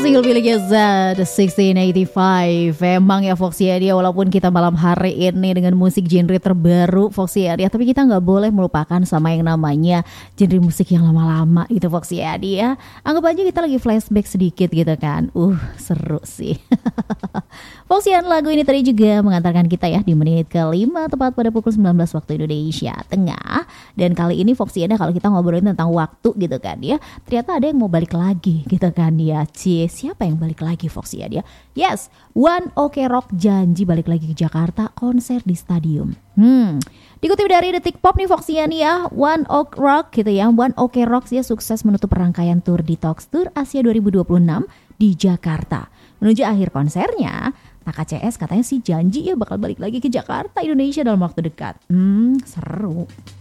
single miliknya Z 1685. Emang ya Foxiania, walaupun kita malam hari ini dengan musik genre terbaru Foxiania, tapi kita gak boleh melupakan sama yang namanya genre musik yang lama-lama gitu Foxiania. Anggap aja kita lagi flashback sedikit gitu kan. Seru sih. Foxian, lagu ini tadi juga mengantarkan kita ya di menit ke-5 tepat pada pukul 19 waktu Indonesia Tengah. Dan kali ini Foxiana, kalau kita ngobrolin tentang waktu gitu kan ya, ternyata ada yang mau balik lagi gitu kan ya. Siapa yang balik lagi Foxiana? Yes, One Ok Rock janji balik lagi ke Jakarta, konser di stadium. Dikutip dari Detik Pop nih Foxiana ya, One Ok Rock gitu ya. One Ok Rock ya sukses menutup rangkaian tour Detox Tour Asia 2026 di Jakarta. Menuju akhir konsernya, KCS katanya sih janji ya bakal balik lagi ke Jakarta, Indonesia dalam waktu dekat. Seru.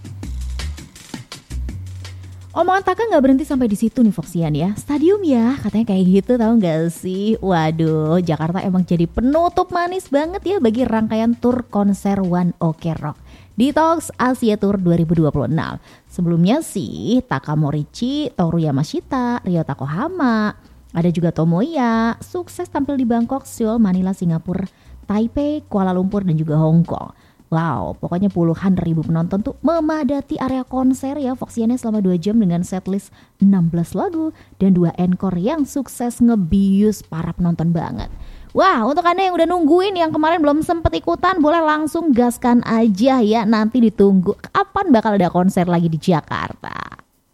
Omongan Taka gak berhenti sampai di situ nih Foxian ya. Stadium ya, katanya kayak gitu, tahu gak sih? Waduh, Jakarta emang jadi penutup manis banget ya bagi rangkaian tur konser One Ok Rock Detox Asia Tour 2026. Sebelumnya sih Taka Morichi, Toru Yamashita, Ryota Kohamma, ada juga Tomoya, sukses tampil di Bangkok, Seoul, Manila, Singapura, Taipei, Kuala Lumpur, dan juga Hong Kong. Wow, pokoknya puluhan ribu penonton tuh memadati area konser ya Foxiana selama 2 jam dengan setlist 16 lagu dan 2 encore yang sukses ngebius para penonton banget. Wah, untuk Anda yang udah nungguin, yang kemarin belum sempet ikutan, boleh langsung gaskan aja ya. Nanti ditunggu kapan bakal ada konser lagi di Jakarta.